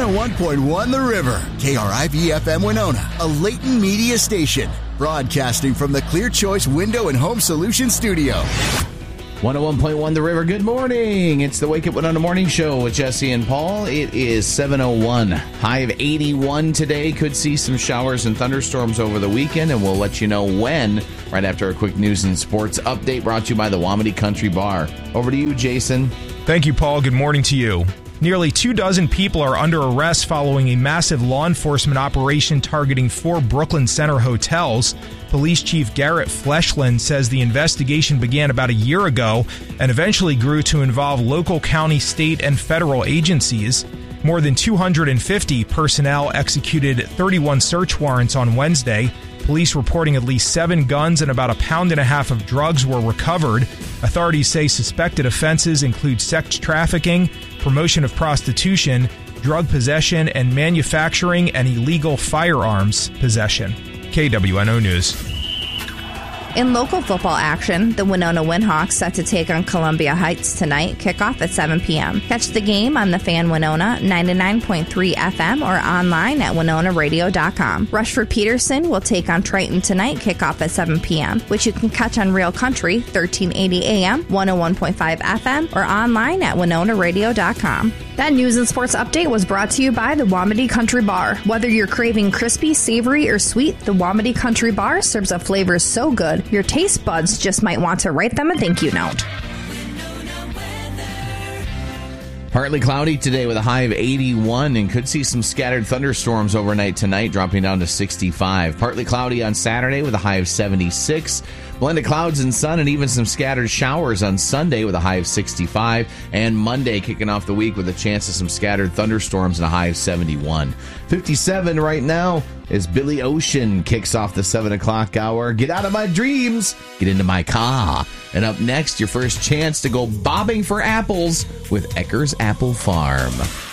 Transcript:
101.1 The River, KRIV-FM Winona, a Layton Media station, broadcasting from the Clear Choice Window and Home Solutions Studio. 101.1 The River, good morning. It's the Wake Up Winona Morning Show with Jesse and Paul. It is 7:01. High of 81 today. Could see some showers and thunderstorms over the weekend, and we'll let you know when, right after a quick news and sports update brought to you by the Wamedy Country Bar. Over to you, Jason. Thank you, Paul. Good morning to you. Nearly 24 people are under arrest following a massive law enforcement operation targeting 4 Brooklyn Center hotels. Police Chief Garrett Fleshland says the investigation began about a year ago and eventually grew to involve local, county, state, and federal agencies. More than 250 personnel executed 31 search warrants on Wednesday. Police reporting at least 7 guns and about 1.5 pounds of drugs were recovered. Authorities say suspected offenses include sex trafficking, promotion of prostitution, drug possession, and manufacturing and illegal firearms possession. KWNO News. In local football action, the Winona Windhawks set to take on Columbia Heights tonight, kickoff at 7 p.m. Catch the game on the Fan Winona, 99.3 FM, or online at WinonaRadio.com. Rushford Peterson will take on Triton tonight, kickoff at 7 p.m., which you can catch on Real Country, 1380 AM, 101.5 FM, or online at WinonaRadio.com. That news and sports update was brought to you by the Wamedy Country Bar. Whether you're craving crispy, savory, or sweet, the Wamedy Country Bar serves up flavors so good, your taste buds just might want to write them a thank you note. Partly cloudy today with a high of 81 and could see some scattered thunderstorms overnight tonight, dropping down to 65. Partly cloudy on Saturday with a high of 76. Blend of clouds and sun and even some scattered showers on Sunday with a high of 65. And Monday kicking off the week with a chance of some scattered thunderstorms and a high of 71. 57 right now as Billy Ocean kicks off the 7 o'clock hour. Get out of my dreams, get into my car. And up next, your first chance to go bobbing for apples with Ecker's Apple Farm.